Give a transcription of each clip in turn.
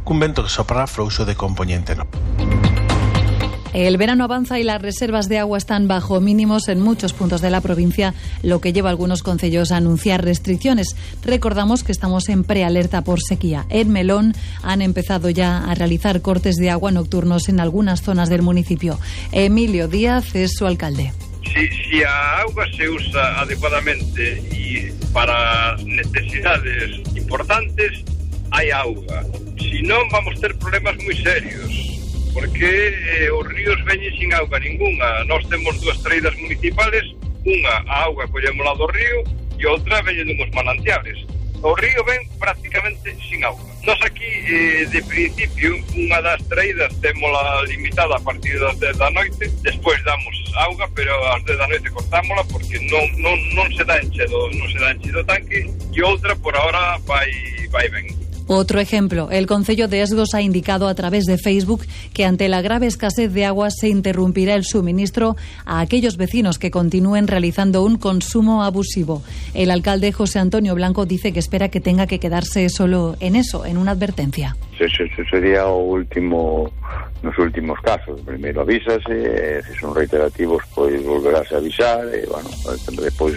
cun vento que soprará frouxo de compoñente norte. El verano avanza y las reservas de agua están bajo mínimos en muchos puntos de la provincia, lo que lleva a algunos concellos a anunciar restricciones. Recordamos que estamos en prealerta por sequía. En Melón han empezado ya a realizar cortes de agua nocturnos en algunas zonas del municipio. Emilio Díaz es su alcalde. Si a auga se usa adecuadamente y para necesidades importantes, hai auga. Si non, vamos ter problemas moi serios, porque os ríos veñen sin auga ninguna. Nós temos dúas traídas municipales, unha a auga collémola do río e outra veñen dunhos manantiales. O río ven prácticamente sin auga. Nós aquí, de principio, unha das traídas témola limitada a partir das 10 da noite, despois damos auga, pero ás 10 da noite cortámola porque non se dá enche do tanque, e outra por ahora vai ben. Otro ejemplo, el concello de Esgos ha indicado a través de Facebook que ante la grave escasez de agua se interrumpirá el suministro a aquellos vecinos que continúen realizando un consumo abusivo. El alcalde José Antonio Blanco dice que espera que tenga que quedarse solo en eso, en una advertencia. Eso sería nos últimos casos. Primeiro avísase, se son reiterativos, pois volverase a avisar, e, depois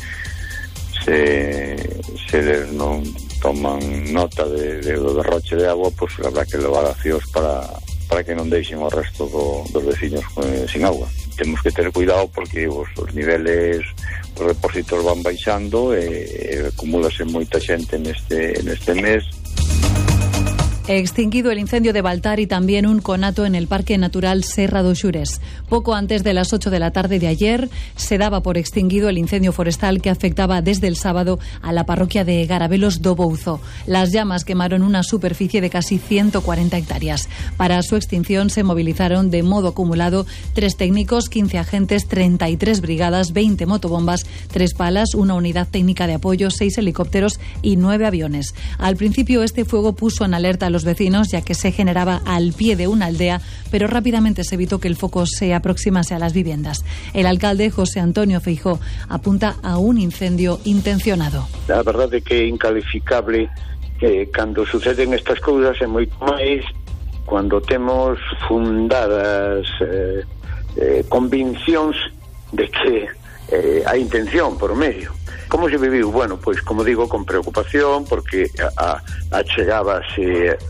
se les non toman nota do derroche de agua, pois habrá que levar accións para que non deixen o resto dos veciños sin agua. Temos que ter cuidado porque os niveles, os depósitos van baixando e acumúlase moita xente neste mes. Extinguido el incendio de Baltar y también un conato en el Parque Natural Serra do Xures. Poco antes de las 8 de la tarde de ayer se daba por extinguido el incendio forestal que afectaba desde el sábado a la parroquia de Garabelos do Bouzo. Las llamas quemaron una superficie de casi 140 hectáreas. Para su extinción se movilizaron de modo acumulado 3 técnicos, 15 agentes, 33 brigadas, 20 motobombas, 3 palas, una unidad técnica de apoyo, 6 helicópteros y 9 aviones. Al principio este fuego puso en alerta a los vecinos, ya que se generaba al pie de una aldea, pero rápidamente se evitó que el foco se aproximase a las viviendas. El alcalde José Antonio Feijóo apunta a un incendio intencionado. A verdade é que é incalificable cando suceden estas cousas, e moito máis cando temos fundadas convincións de que hai intención por medio. Como se viviu? Bueno, pois, como digo, con preocupación, porque achegábase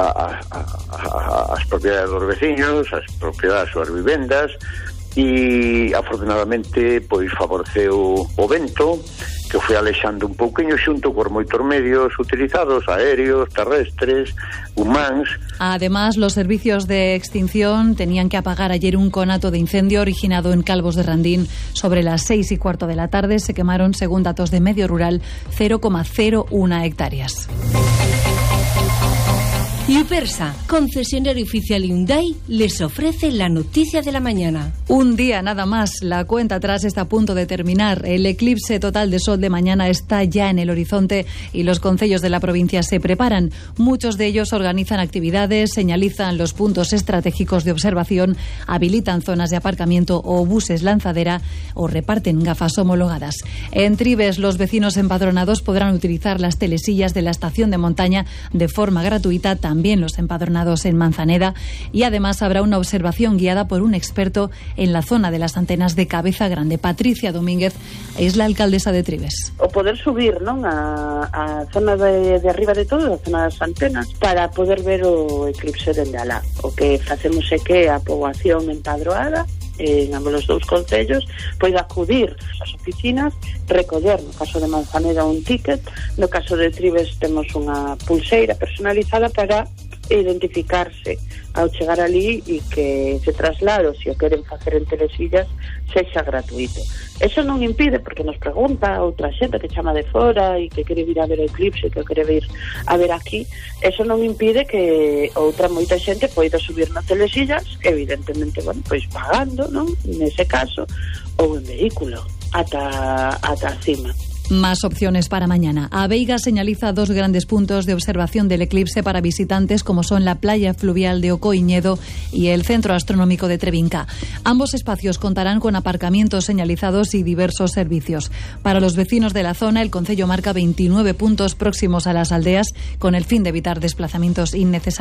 as propiedades dos veciños, as propiedades das vivendas, e afortunadamente pois favoreceu o vento, que foi alexando un pouquiño xunto por moitos medios utilizados, aéreos, terrestres, humanos. Además, los servicios de extinción tenían que apagar ayer un conato de incendio originado en Calvos de Randín. Sobre las 6:15 de la tarde se quemaron, según datos de Medio Rural, 0,01 hectáreas. Lupersa, concesionario oficial Hyundai, les ofrece la noticia de la mañana. Un día nada más, la cuenta atrás está a punto de terminar. El eclipse total de sol de mañana está ya en el horizonte y los concellos de la provincia se preparan. Muchos de ellos organizan actividades, señalizan los puntos estratégicos de observación, habilitan zonas de aparcamiento o buses lanzadera o reparten gafas homologadas. En Trives, los vecinos empadronados podrán utilizar las telesillas de la estación de montaña de forma gratuita, también los empadronados en Manzaneda, y además habrá una observación guiada por un experto en la zona de las antenas de Cabeza Grande. Patricia Domínguez es la alcaldesa de Trives. O poder subir, non, a zona de arriba de todo, a zona das antenas, para poder ver o eclipse dende alá. O que facemos é que a poboación empadroada en ambos os dous concellos poida acudir ás oficinas, recoller, no caso de Manzaneda, un ticket, no caso de Trives temos unha pulseira personalizada para identificarse ao chegar ali e que ese traslado, se o queren facer en telesillas, sexa gratuito. Eso non impide, porque nos pregunta outra xente que chama de fora e que quere vir a ver o eclipse, que quere vir a ver aquí, eso non impide que outra moita xente poida subir nas telesillas, evidentemente, bueno, pois pagando, non? Nese caso, ou en vehículo, ata cima. Más opciones para mañana. Aveiga señaliza 2 grandes puntos de observación del eclipse para visitantes, como son la playa fluvial de Ocoiñedo y el Centro Astronómico de Trevinca. Ambos espacios contarán con aparcamientos señalizados y diversos servicios. Para los vecinos de la zona, el concello marca 29 puntos próximos a las aldeas con el fin de evitar desplazamientos innecesarios.